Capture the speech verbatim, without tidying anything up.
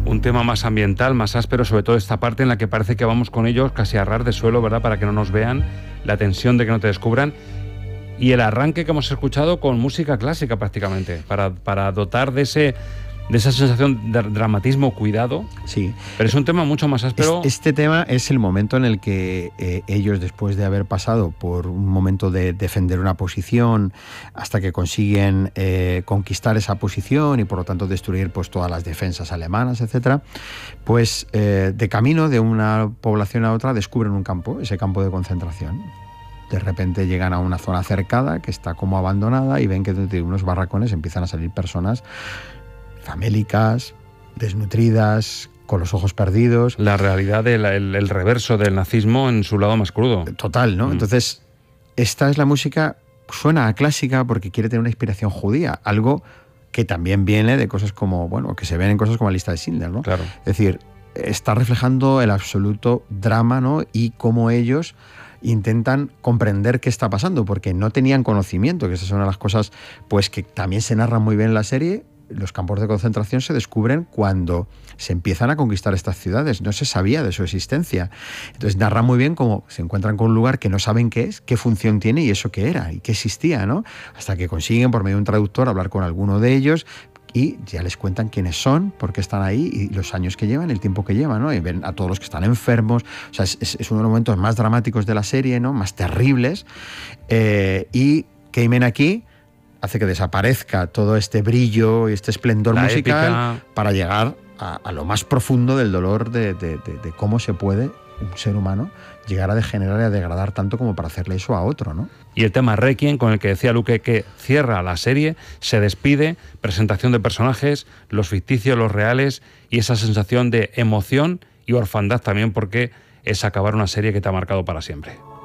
un tema más ambiental, más áspero, sobre todo esta parte en la que parece que vamos con ellos casi a ras de suelo, ¿verdad? Para que no nos vean, la tensión de que no te descubran. Y el arranque que hemos escuchado con música clásica prácticamente, para, para dotar de ese... de esa sensación de dramatismo, cuidado. Sí. Pero es un tema mucho más áspero. Este, este tema es el momento en el que eh, ellos, después de haber pasado por un momento de defender una posición, hasta que consiguen eh, conquistar esa posición y por lo tanto destruir pues todas las defensas alemanas, etcétera, pues eh, de camino de una población a otra descubren un campo, ese campo de concentración. De repente llegan a una zona cercada que está como abandonada y ven que desde unos barracones empiezan a salir personas famélicas, desnutridas, con los ojos perdidos. La realidad del el, el reverso del nazismo en su lado más crudo. Total, ¿no? Mm. Entonces, esta es la música, suena a clásica porque quiere tener una inspiración judía, algo que también viene de cosas como, bueno, que se ven en cosas como la lista de Schindler, ¿no? Claro. Es decir, está reflejando el absoluto drama, ¿no? Y cómo ellos intentan comprender qué está pasando, porque no tenían conocimiento, que esa es una de las cosas pues que también se narran muy bien en la serie. Los campos de concentración se descubren cuando se empiezan a conquistar estas ciudades. No se sabía de su existencia. Entonces narran muy bien cómo se encuentran con un lugar que no saben qué es, qué función tiene y eso qué era y qué existía, ¿no? Hasta que consiguen, por medio de un traductor, hablar con alguno de ellos y ya les cuentan quiénes son, por qué están ahí y los años que llevan, el tiempo que llevan, ¿no? Y ven a todos los que están enfermos. O sea, es, es uno de los momentos más dramáticos de la serie, ¿no? Más terribles. Eh, y Cayman aquí hace que desaparezca todo este brillo y este esplendor la musical épica, para llegar a, a lo más profundo del dolor de, de, de, de cómo se puede un ser humano llegar a degenerar y a degradar tanto como para hacerle eso a otro, ¿no? Y el tema Requiem, con el que decía Luque que cierra la serie, se despide, presentación de personajes, los ficticios, los reales, y esa sensación de emoción y orfandad también, porque es acabar una serie que te ha marcado para siempre.